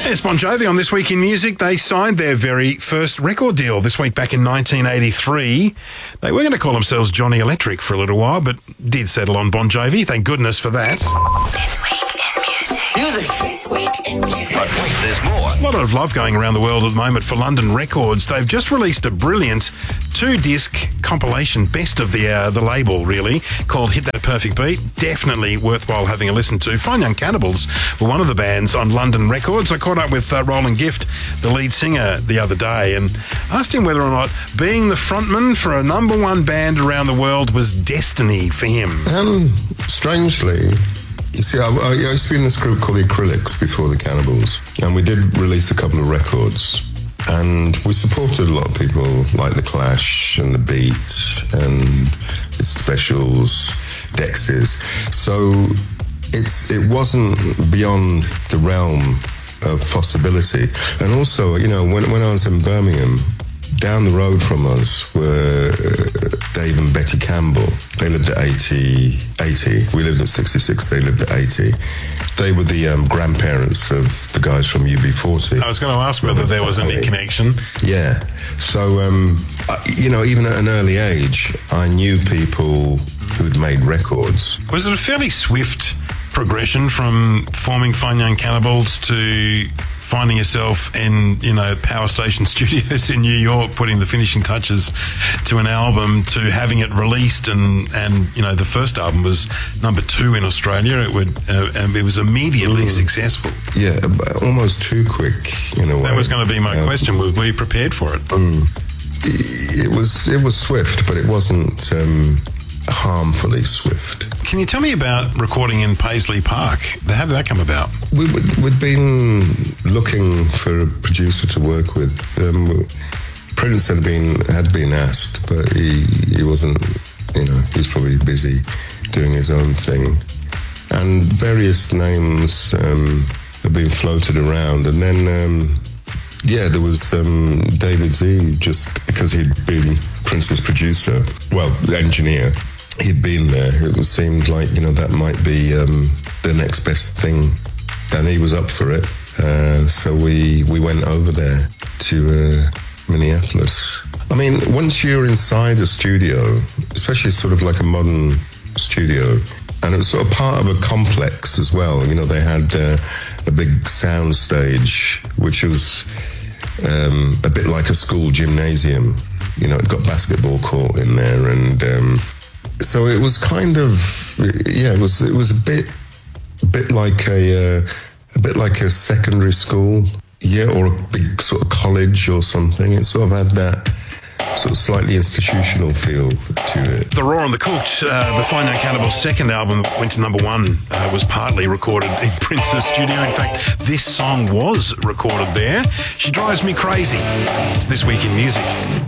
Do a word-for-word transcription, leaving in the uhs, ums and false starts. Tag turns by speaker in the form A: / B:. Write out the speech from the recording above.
A: Yes, Bon Jovi on This Week in Music. They signed their very first record deal this week back in nineteen eighty-three. They were going to call themselves Johnny Electric for a little while, but did settle on Bon Jovi. Thank goodness for that.
B: This Week in Music. Music. This Week in Music.
C: But wait, there's more.
A: A lot of love going around the world at the moment for London Records. They've just released a brilliant two-disc compilation, best of the uh, the label, really, called Hit That Perfect Beat. Definitely worthwhile having a listen to. Fine Young Cannibals were one of the bands on London Records. I caught up with uh, Roland Gift, the lead singer, the other day, and asked him whether or not being the frontman for a number one band around the world was destiny for him.
D: Um, strangely, you see, I, I used to be in this group called the Acrylics before the Cannibals, and we did release a couple of records. And we supported a lot of people like The Clash and The Beat and the Specials, Dexys. So it's it wasn't beyond the realm of possibility. And also, you know, when, when I was in Birmingham, down the road from us were uh, Dave and Betty Campbell. They lived at eighty, eighty. We lived at sixty-six, they lived at eighty. They were the um, grandparents of the guys from U B forty.
A: I was going to ask whether there was any connection.
D: Yeah. So, um, I, you know, even at an early age, I knew people who'd made records.
A: Was it a fairly swift progression from forming Fine Young Cannibals to finding yourself in, you know, Power Station Studios in New York, putting the finishing touches to an album, to having it released, and, and you know, the first album was number two in Australia. It would, uh, and it was immediately mm. successful.
D: Yeah, almost too quick in a way.
A: That was going to be my um, question. Were, were you prepared for it?
D: Um, it was it was swift, but it wasn't um, harmfully swift.
A: Can you tell me about recording in Paisley Park? How did that come about?
D: We, we'd been looking for a producer to work with. Um, Prince had been had been asked, but he he wasn't. You know, he was probably busy doing his own thing. And various names um, have been floated around, and then um, yeah, there was um, David Z. Just because he'd been Prince's producer, well, the engineer. He'd been there. It was, seemed like, you know, that might be um, the next best thing. And he was up for it. Uh, so we, we went over there to uh, Minneapolis. I mean, once you're inside a studio, especially sort of like a modern studio, and it was sort of part of a complex as well. You know, they had uh, a big sound stage, which was um, a bit like a school gymnasium. You know, it got basketball court in there, and um, so it was kind of, yeah, it was it was a bit, a bit like a, uh, a bit like a secondary school, yeah, or a big sort of college or something. It sort of had that sort of slightly institutional feel to it.
A: The Raw and the Cooked, uh, the Fine Young Cannibals' second album that went to number one, uh, was partly recorded in Prince's studio. In fact, this song was recorded there. She Drives Me Crazy. It's This Week in Music.